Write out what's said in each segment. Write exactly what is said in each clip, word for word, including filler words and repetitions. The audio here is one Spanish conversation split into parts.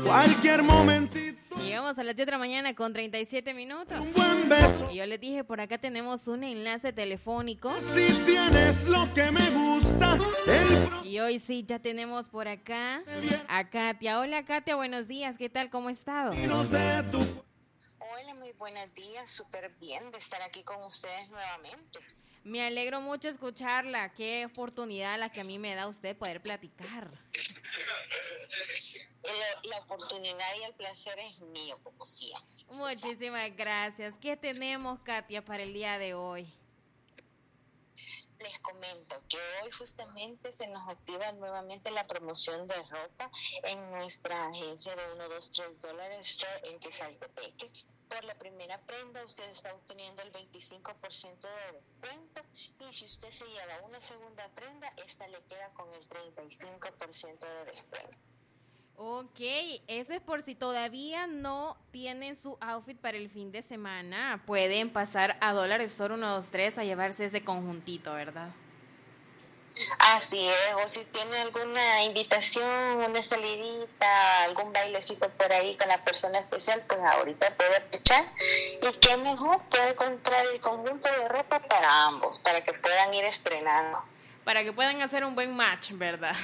cualquier momentito. Llegamos a las diez de la mañana con treinta y siete minutos. Un buen beso. Y yo les dije, por acá tenemos un enlace telefónico. Si tienes lo que me gusta. El... Y hoy sí, ya tenemos por acá a Katia. Hola Katia, buenos días. ¿Qué tal? ¿Cómo has estado? de tu... Hola, muy buenos días. Súper bien de estar aquí con ustedes nuevamente. Me alegro mucho escucharla. Qué oportunidad la que a mí me da usted poder platicar. La, la oportunidad y el placer es mío, como siempre. Muchísimas gracias. ¿Qué tenemos, Katia, para el día de hoy? Les comento que hoy justamente se nos activa nuevamente la promoción de ropa en nuestra agencia de uno, dos, tres dólares Store en Quezaltepeque. Por la primera prenda usted está obteniendo el veinticinco por ciento de descuento y si usted se lleva una segunda prenda, esta le queda con el treinta y cinco por ciento de descuento. Ok, eso es por si todavía no tienen su outfit para el fin de semana. Pueden pasar a Dollar Store uno dos tres a llevarse ese conjuntito, ¿verdad? Así es, o si tiene alguna invitación, una salidita, algún bailecito por ahí con la persona especial, pues ahorita puede aprovechar. Y qué mejor, puede comprar el conjunto de ropa para ambos, para que puedan ir estrenando. Para que puedan hacer un buen match, ¿verdad?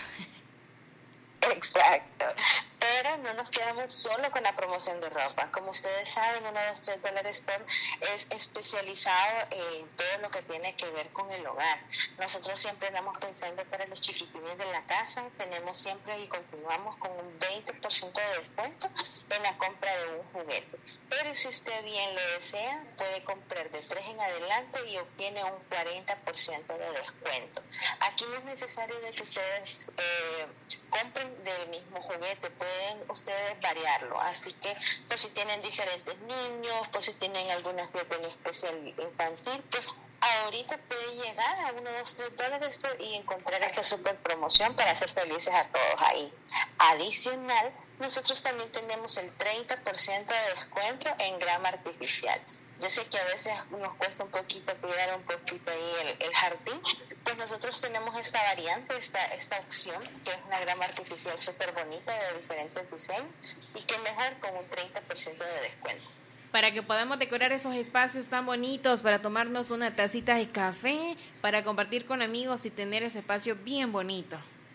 Exacto, pero no nos quedamos solo con la promoción de ropa. Como ustedes saben, uno dos tres dólares Store es especializado en todo lo que tiene que ver con el hogar. Nosotros siempre andamos pensando para los chiquitines de la casa, tenemos siempre y continuamos con un veinte por ciento de descuento en la compra de un juguete. Pero si usted bien lo desea, puede comprar de tres en adelante y obtiene un cuarenta por ciento de descuento. Aquí no es necesario de que ustedes eh, compren del mismo juguete, pueden ustedes variarlo, así que pues si tienen diferentes niños, pues si tienen alguna fiesta en especial infantil, pues ahorita puede llegar a uno, dos, tres dólares y encontrar esta super promoción para hacer felices a todos ahí. Adicional, nosotros también tenemos el treinta por ciento de descuento en grama artificial. Yo sé que a veces nos cuesta un poquito cuidar un poquito ahí el, el jardín, pues nosotros tenemos esta variante, esta, esta opción, que es una grama artificial súper bonita de diferentes diseños y que mejor con un treinta por ciento de descuento. Para que podamos decorar esos espacios tan bonitos, para tomarnos una tacita de café, para compartir con amigos y tener ese espacio bien bonito.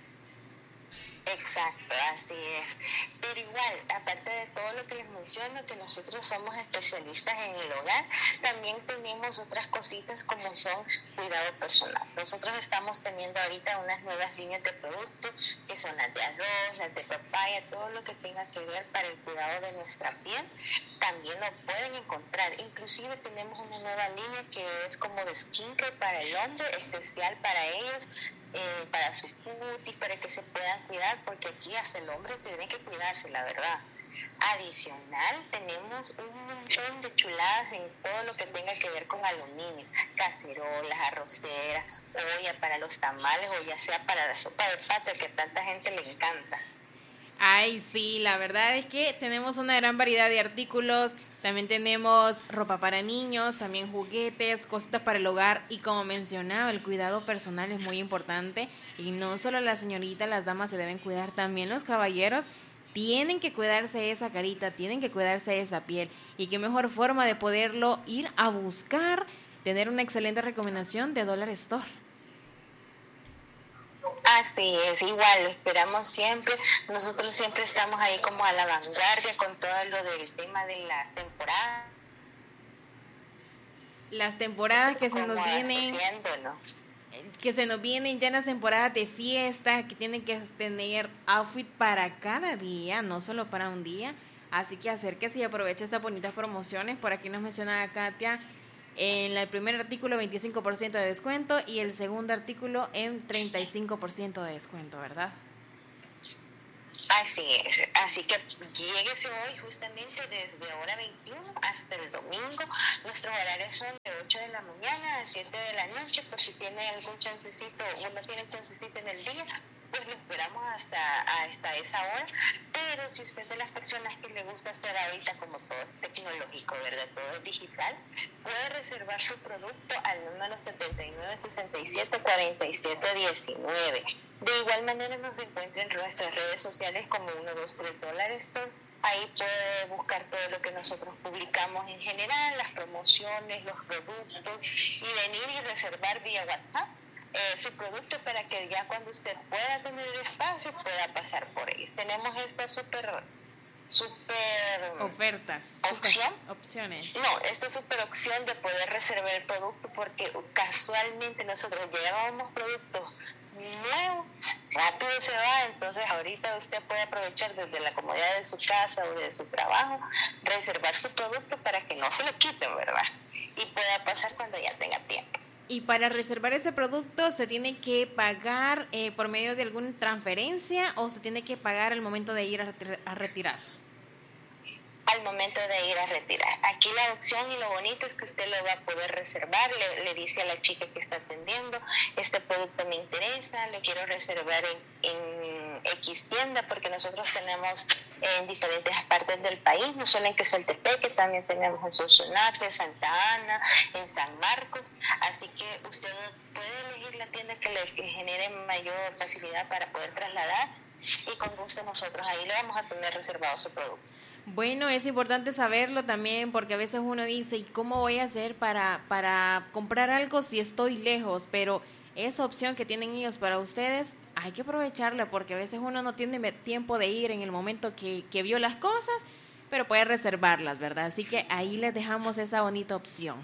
Exacto, así es. Pero igual, aparte de todo lo que les menciono, que nosotros somos especialistas en el hogar, también tenemos otras cositas como son cuidado personal. Nosotros estamos teniendo ahorita unas nuevas líneas de productos, que son las de arroz, las de papaya, todo lo que tenga que ver para el cuidado de nuestra piel, también lo pueden encontrar. Inclusive tenemos una nueva línea que es como de skincare para el hombre, especial para ellos, eh, para su cutis, para que se puedan cuidar, porque aquí hasta el hombre se tiene que cuidarse, la verdad. Adicional, tenemos un montón de chuladas en todo lo que tenga que ver con aluminio, cacerolas, arroceras, olla para los tamales o ya sea para la sopa de pata que a tanta gente le encanta. Ay, sí, la verdad es que tenemos una gran variedad de artículos. También tenemos ropa para niños, también juguetes, cositas para el hogar y como mencionaba, el cuidado personal es muy importante y no solo las señoritas, las damas se deben cuidar, también los caballeros tienen que cuidarse esa carita, tienen que cuidarse esa piel y qué mejor forma de poderlo ir a buscar, tener una excelente recomendación de Dollar Store. Así es, igual, lo esperamos siempre. Nosotros siempre estamos ahí como a la vanguardia con todo lo del tema de las temporadas. Las temporadas que se nos vienen, ¿no? que se nos vienen ya en las temporadas de fiesta, que tienen que tener outfit para cada día, no solo para un día. Así que acérquese y aproveche estas bonitas promociones. Por aquí nos menciona Katia, en el primer artículo veinticinco por ciento de descuento y el segundo artículo en treinta y cinco por ciento de descuento, ¿verdad? Así es, así que lléguese hoy justamente desde hora veintiuno hasta el domingo. Nuestros horarios son de ocho de la mañana a siete de la noche, por si tiene algún chancecito o no tiene chancecito en el día, pues lo esperamos hasta, hasta esa hora. Pero si usted es de las personas que le gusta hacer ahorita, como todo es tecnológico, ¿verdad? Todo es digital, puede reservar su producto al número setenta y nueve, sesenta y siete, cuarenta y siete, diecinueve. De igual manera nos encuentra en nuestras redes sociales como uno dos tres Dollar Store. Ahí puede buscar todo lo que nosotros publicamos en general, las promociones, los productos, y venir y reservar vía WhatsApp eh, su producto para que ya cuando usted pueda tener el espacio pueda pasar por ellos. Tenemos esta súper super ofertas, opción, super opciones. No, esta super opción de poder reservar el producto, porque casualmente nosotros llevábamos productos nuevos, rápido se va. Entonces ahorita usted puede aprovechar desde la comodidad de su casa o de su trabajo, reservar su producto para que no se lo quiten, ¿verdad? Y pueda pasar cuando ya tenga tiempo. Y para reservar ese producto, ¿se tiene que pagar eh, por medio de alguna transferencia o se tiene que pagar al momento de ir a, retir- a retirar? Al momento de ir a retirar. Aquí la opción y lo bonito es que usted lo va a poder reservar, le, le dice a la chica que está atendiendo, este producto me interesa, lo quiero reservar en, en X tienda, porque nosotros tenemos en diferentes partes del país, no solo en Quesaltepeque, también tenemos en Sonsonate, Santa Ana, en San Marcos, así que usted puede elegir la tienda que le que genere mayor facilidad para poder trasladarse, y con gusto nosotros ahí le vamos a tener reservado su producto. Bueno, es importante saberlo también porque a veces uno dice, ¿y cómo voy a hacer para, para comprar algo si estoy lejos? Pero esa opción que tienen ellos para ustedes, hay que aprovecharla porque a veces uno no tiene tiempo de ir en el momento que, que vio las cosas, pero puede reservarlas, ¿verdad? Así que ahí les dejamos esa bonita opción.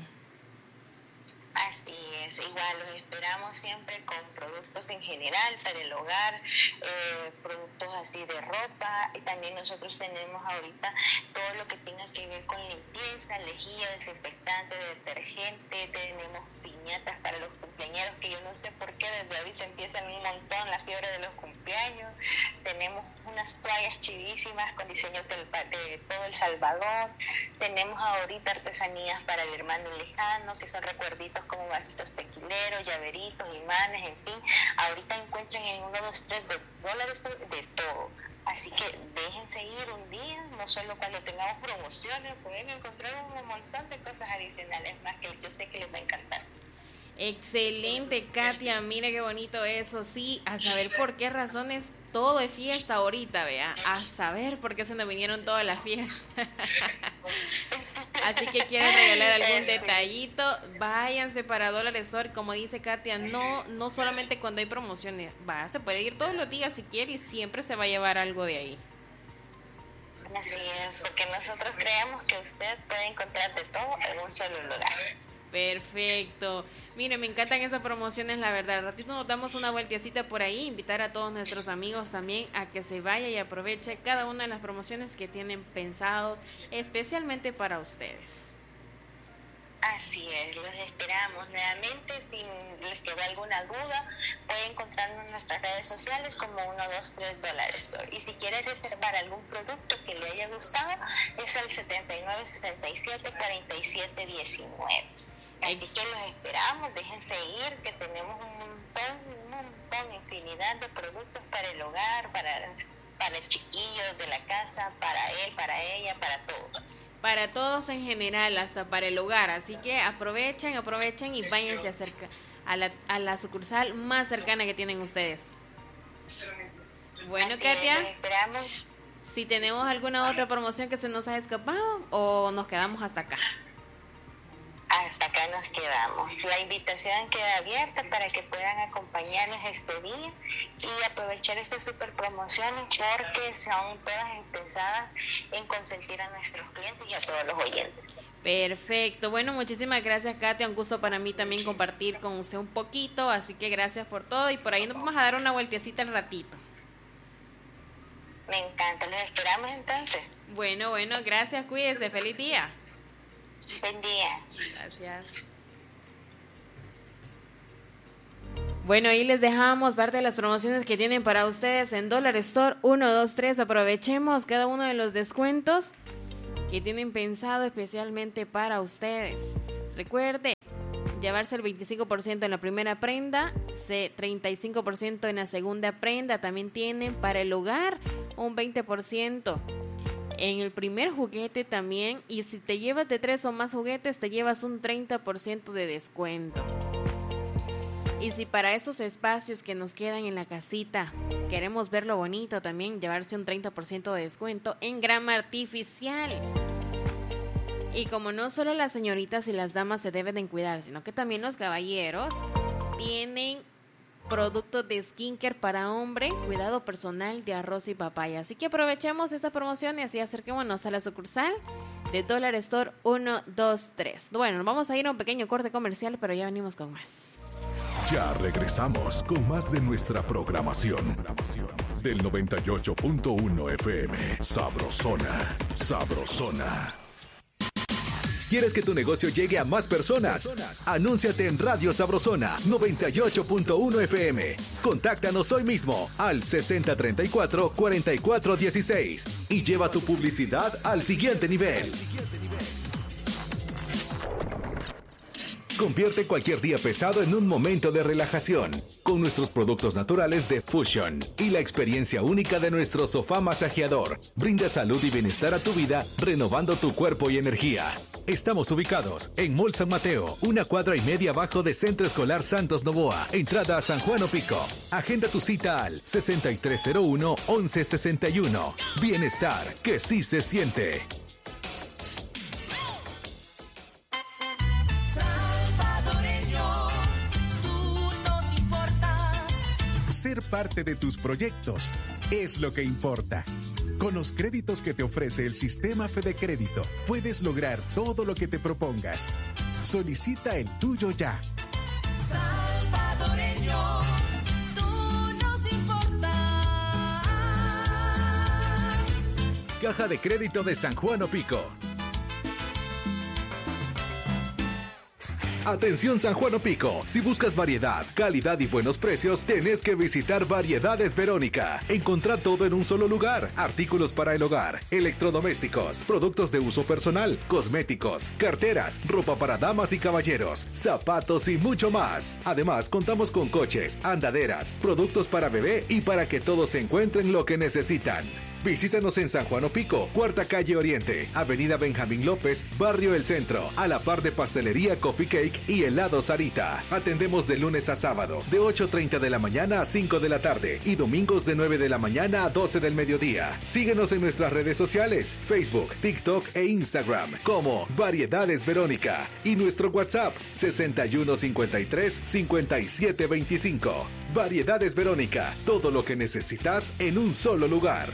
Así es, igual los esperamos siempre con productos en general para el hogar, eh, productos así de ropa, y también nosotros tenemos ahorita todo lo que tenga que ver con limpieza, lejía, desinfectante, detergente, tenemos piñatas para los cumpleañeros, que yo no sé por qué desde ahorita empiezan un montón la fiebre de los cumpleaños, tenemos unas toallas chivísimas con diseños del, de todo El Salvador, tenemos ahorita artesanías para el hermano lejano, que son recuerditos como vasitos tequileros, llaveritos, imanes, en fin. Ahorita encuentran en uno dos tres de dólares de todo. Así que déjense ir un día, no solo cuando tengamos promociones, pueden encontrar un montón de cosas adicionales más que yo sé que les va a encantar. Excelente, Katia, mira qué bonito eso, sí, a saber por qué razones todo es fiesta ahorita, vea, a saber por qué se nos vinieron todas las fiestas. Así que quieren regalar algún detallito, váyanse para Dollar Store, como dice Katia, no no solamente cuando hay promociones, va, se puede ir todos los días si quiere y siempre se va a llevar algo de ahí. Así es, porque nosotros creemos que usted puede encontrar de todo en un solo lugar. Perfecto. Mire, me encantan esas promociones, la verdad. Al ratito nos damos una vueltecita por ahí, invitar a todos nuestros amigos también a que se vaya y aproveche cada una de las promociones que tienen pensados especialmente para ustedes. Así es, los esperamos nuevamente. Si les quedó alguna duda, pueden encontrarnos en nuestras redes sociales como uno dos tres Dollar Store. Y si quiere reservar algún producto que le haya gustado, es el setenta y nueve, sesenta y siete, cuarenta y siete, diecinueve. Así Ex- que los esperamos, déjense ir, que tenemos un montón, un montón, infinidad de productos para el hogar, para, para el chiquillo de la casa, para él, para ella, para todos. Para todos en general, hasta para el hogar. Así que aprovechen, aprovechen y váyanse acerca a la, a la sucursal más cercana que tienen ustedes. Bueno, Así Katia, es, esperamos. Si tenemos alguna otra promoción que se nos ha escapado o nos quedamos hasta acá. Hasta acá nos quedamos. La invitación queda abierta para que puedan acompañarnos este día y aprovechar estas super promociones porque son todas pensadas en consentir a nuestros clientes y a todos los oyentes. Perfecto. Bueno, muchísimas gracias, Katia. Un gusto para mí también compartir con usted un poquito, así que gracias por todo y por ahí nos vamos a dar una vueltecita al ratito. Me encanta. Los esperamos entonces. Bueno, bueno, gracias. Cuídese. Feliz día. Buen día. Gracias. Bueno, ahí les dejamos parte de las promociones que tienen para ustedes en Dollar Store uno dos tres. Aprovechemos cada uno de los descuentos que tienen pensado especialmente para ustedes. Recuerde, llevarse el veinticinco por ciento en la primera prenda, treinta y cinco por ciento en la segunda prenda. También tienen para el hogar un veinte por ciento en el primer juguete también. Y si te llevas de tres o más juguetes, te llevas un treinta por ciento de descuento. Y si para esos espacios que nos quedan en la casita queremos verlo bonito, también llevarse un treinta por ciento de descuento en grama artificial. Y como no solo las señoritas y las damas se deben de cuidar, sino que también los caballeros tienen productos de skincare para hombre, cuidado personal de arroz y papaya. Así que aprovechemos esa promoción y así acerquémonos a la sucursal de Dollar Store uno, dos, tres. Bueno, vamos a ir a un pequeño corte comercial, pero ya venimos con más. Ya regresamos con más de nuestra programación del noventa y ocho punto uno F M. Sabrosona, Sabrosona. ¿Quieres que tu negocio llegue a más personas? Anúnciate en Radio Sabrosona noventa y ocho punto uno F M. Contáctanos hoy mismo al sesenta treinta y cuatro cuarenta y cuatro dieciséis y lleva tu publicidad al siguiente nivel. Convierte cualquier día pesado en un momento de relajación con nuestros productos naturales de Fusion y la experiencia única de nuestro sofá masajeador. Brinda salud y bienestar a tu vida, renovando tu cuerpo y energía. Estamos ubicados en Mall San Mateo, una cuadra y media abajo de Centro Escolar Santos Novoa, entrada a San Juan Opico. Agenda tu cita al sesenta y tres cero uno, once sesenta y uno. Bienestar que sí se siente. Ser parte de tus proyectos es lo que importa. Con los créditos que te ofrece el sistema Fede Crédito, puedes lograr todo lo que te propongas. Solicita el tuyo ya. Salvadoreño, tú nos importas. Caja de Crédito de San Juan Opico. Atención San Juan Opico, si buscas variedad, calidad y buenos precios, tenés que visitar Variedades Verónica. Encontrá todo en un solo lugar: artículos para el hogar, electrodomésticos, productos de uso personal, cosméticos, carteras, ropa para damas y caballeros, zapatos y mucho más. Además, contamos con coches, andaderas, productos para bebé y para que todos encuentren lo que necesitan. Visítanos en San Juan Opico, Cuarta Calle Oriente, Avenida Benjamín López, Barrio El Centro, a la par de Pastelería Coffee Cake y Helado Sarita. Atendemos de lunes a sábado, de ocho treinta de la mañana a cinco de la tarde y domingos de nueve de la mañana a doce del mediodía. Síguenos en nuestras redes sociales, Facebook, TikTok e Instagram como Variedades Verónica y nuestro WhatsApp sesenta y uno cincuenta y tres cincuenta y siete veinticinco. Variedades Verónica, todo lo que necesitas en un solo lugar.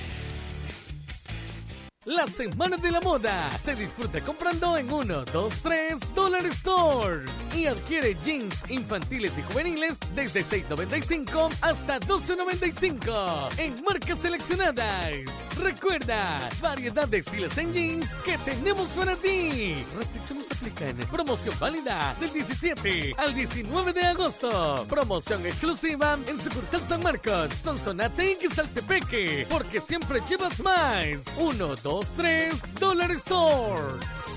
La Semana de la Moda se disfruta comprando en uno, dos, tres Dollar Store y adquiere jeans infantiles y juveniles desde seis noventa y cinco hasta doce noventa y cinco en marcas seleccionadas. Recuerda, variedad de estilos en jeans que tenemos para ti. Restricciones aplican. Promoción válida del diecisiete al diecinueve de agosto. Promoción exclusiva en sucursal San Marcos, Sonsonate y Quezaltepeque, porque siempre llevas más. uno, dos, tres Dollar Store.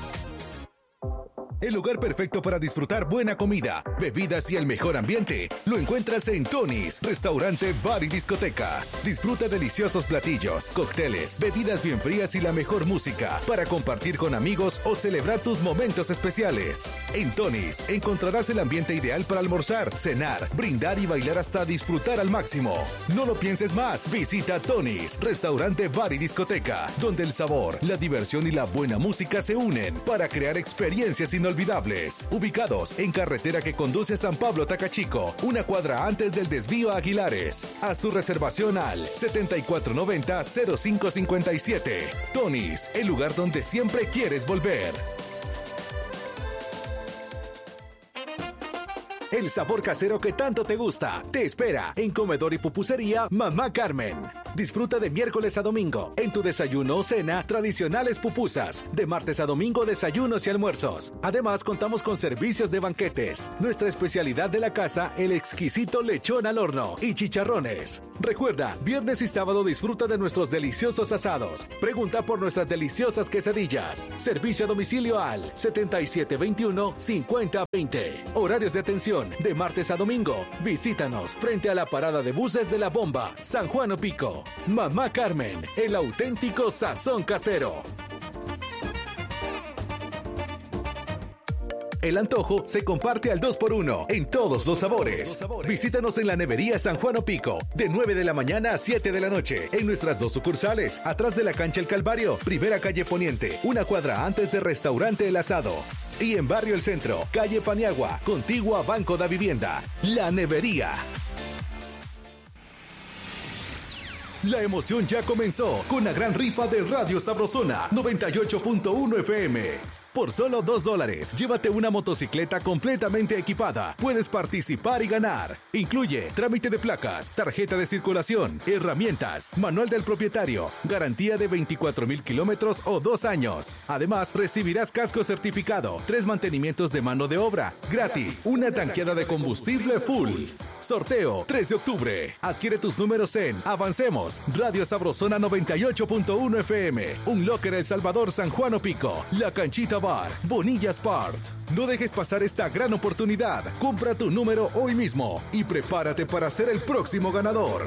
El lugar perfecto para disfrutar buena comida, bebidas y el mejor ambiente lo encuentras en Tony's, restaurante, bar y discoteca. Disfruta deliciosos platillos, cócteles, bebidas bien frías y la mejor música para compartir con amigos o celebrar tus momentos especiales. En Tony's encontrarás el ambiente ideal para almorzar, cenar, brindar y bailar hasta disfrutar al máximo. No lo pienses más, visita Tony's, restaurante, bar y discoteca, donde el sabor, la diversión y la buena música se unen para crear experiencias inolvidables. Ubicados en carretera que conduce a San Pablo Tacachico, una cuadra antes del desvío a Aguilares. Haz tu reservación al setenta y cuatro noventa, cero cinco cincuenta y siete. Tony's, el lugar donde siempre quieres volver. El sabor casero que tanto te gusta te espera en Comedor y Pupusería Mamá Carmen. Disfruta de miércoles a domingo. En tu desayuno o cena, tradicionales pupusas. De martes a domingo, desayunos y almuerzos. Además, contamos con servicios de banquetes. Nuestra especialidad de la casa, el exquisito lechón al horno y chicharrones. Recuerda, viernes y sábado disfruta de nuestros deliciosos asados. Pregunta por nuestras deliciosas quesadillas. Servicio a domicilio al setenta y siete veintiuno cincuenta veinte. Horarios de atención de martes a domingo. Visítanos frente a la parada de buses de La Bomba, San Juan Opico. Mamá Carmen, el auténtico sazón casero. El antojo se comparte al dos por uno en todos los sabores. Visítanos en la Nevería San Juan Opico, de nueve de la mañana a siete de la noche, en nuestras dos sucursales, atrás de la cancha El Calvario, primera calle Poniente, una cuadra antes de Restaurante El Asado. Y en Barrio El Centro, calle Paniagua, contigua a Banco da Vivienda. La Nevería. La emoción ya comenzó con la gran rifa de Radio Sabrosona noventa y ocho punto uno F M. Por solo dos dólares, llévate una motocicleta completamente equipada. Puedes participar y ganar. Incluye trámite de placas, tarjeta de circulación, herramientas, manual del propietario, garantía de veinticuatro mil kilómetros o dos años. Además, recibirás casco certificado, tres mantenimientos de mano de obra, gratis, una tanqueada de combustible full. Sorteo tres de octubre. Adquiere tus números en Avancemos, Radio Sabrosona noventa y ocho punto uno F M, Un Locker El Salvador San Juan Opico, La Canchita Bar, Bonilla Sport. No dejes pasar esta gran oportunidad. Compra tu número hoy mismo y prepárate para ser el próximo ganador.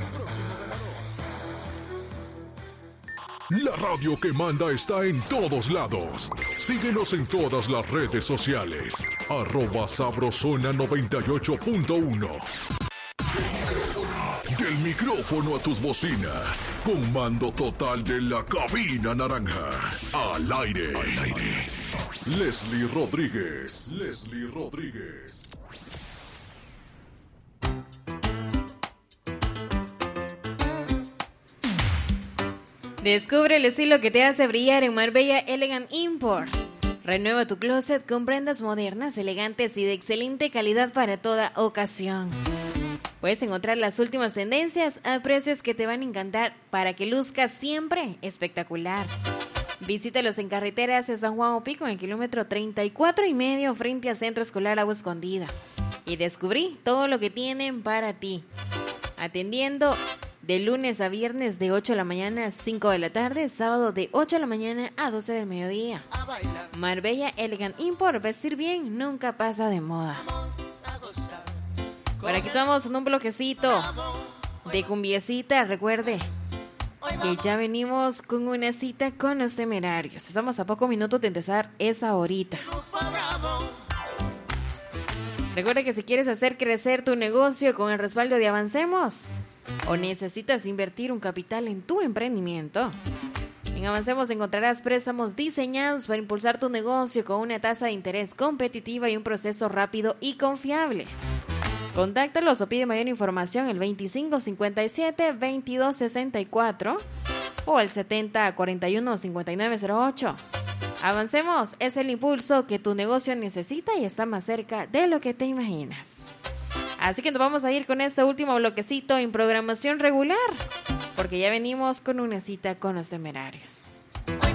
La radio que manda está en todos lados. Síguenos en todas las redes sociales. Arroba Sabrosona noventa y ocho punto uno. Del micrófono a tus bocinas. Con mando total de la cabina naranja. Al aire. Al aire. Leslie Rodríguez. Leslie Rodríguez. Descubre el estilo que te hace brillar en Marbella Elegant Import. Renueva tu closet con prendas modernas, elegantes y de excelente calidad para toda ocasión. Puedes encontrar las últimas tendencias a precios que te van a encantar para que luzcas siempre espectacular. Visítalos en carreteras de San Juan Opico en el kilómetro treinta y cuatro y medio frente al Centro Escolar Agua Escondida. Y descubrí todo lo que tienen para ti. Atendiendo de lunes a viernes de ocho de la mañana a cinco de la tarde, sábado de ocho de la mañana a doce del mediodía. Marbella Elegant Import, vestir bien nunca pasa de moda. Por aquí estamos en un bloquecito de cumbiecita, recuerde que ya venimos con una cita con los temerarios. Estamos a pocos minutos de empezar esa horita. Recuerda que si quieres hacer crecer tu negocio con el respaldo de Avancemos o necesitas invertir un capital en tu emprendimiento, en Avancemos encontrarás préstamos diseñados para impulsar tu negocio con una tasa de interés competitiva y un proceso rápido y confiable. Contáctalos o pide mayor información al veinticinco cincuenta y siete veintidós sesenta y cuatro o al setenta cuarenta y uno cincuenta y nueve cero ocho. Avancemos es el impulso que tu negocio necesita y está más cerca de lo que te imaginas. Así que nos vamos a ir con este último bloquecito en programación regular, porque ya venimos con una cita con los temerarios.